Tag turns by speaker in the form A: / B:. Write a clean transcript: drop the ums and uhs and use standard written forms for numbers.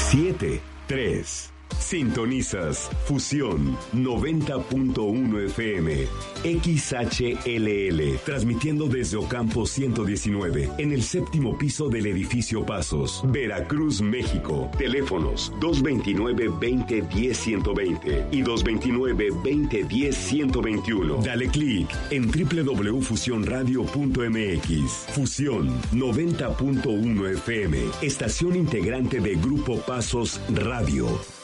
A: 7-3. Sintonizas Fusión 90.1 FM XHLL, transmitiendo desde Ocampo 119, en el séptimo piso del edificio Pasos, Veracruz, México. Teléfonos 229-2010-120 y 229-2010-121. Dale clic en www.fusionradio.mx. Fusión 90.1 FM, estación integrante de Grupo Pasos Radio.